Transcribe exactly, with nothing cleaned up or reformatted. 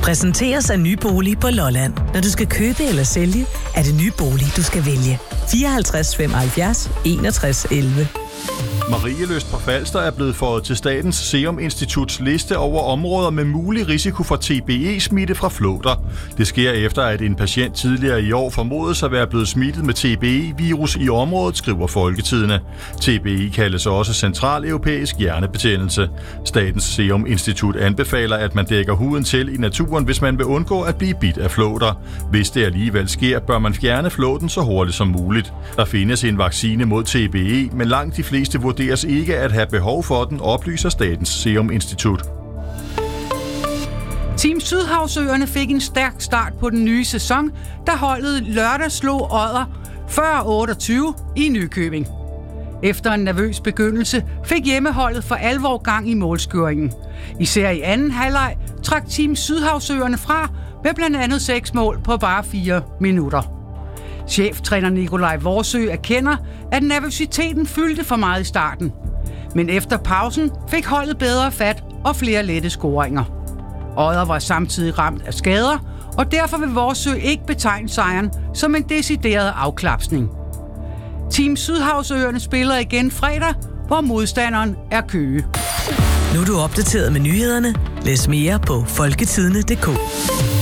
Præsenteres af Nye Bolig på Lolland. Når du skal købe eller sælge, er det Nye Bolig, du skal vælge. fireoghalvtreds femoghalvfjerds enogtres elleve. Marielyst på Falster er blevet fået til Statens Serum Instituts liste over områder med mulig risiko for T B E-smitte fra flåter. Det sker efter, at en patient tidligere i år formodes at være blevet smittet med T B E-virus i området, skriver Folketidende. T B E kaldes også centraleuropæisk hjernebetændelse. Statens Serum Institut anbefaler, at man dækker huden til i naturen, hvis man vil undgå at blive bidt af flåter. Hvis det alligevel sker, bør man fjerne flåten så hurtigt som muligt. Der findes en vaccine mod T B E, men langt de fleste vurderes ikke at have behov for den, oplyser Statens Serum Institut. Team Sydhavsøerne fik en stærk start på den nye sæson, da holdet lørdag slog Odder fyrre otteogtyve i Nykøbing. Efter en nervøs begyndelse fik hjemmeholdet for alvor gang i målscoringen. Især i anden halvleg trak Team Sydhavsøerne fra med blandt andet seks mål på bare fire minutter. Cheftræner Nikolaj Vorsø erkender, at nervøsiteten fyldte for meget i starten. Men efter pausen fik holdet bedre fat og flere lette scoringer. Odder var samtidig ramt af skader, og derfor vil Vorsø ikke betegne sejren som en decideret afklapsning. Team Sydhavsøerne spiller igen fredag, hvor modstanderen er Køge. Nu er du opdateret med nyhederne. Læs mere på folketidende punktum d k.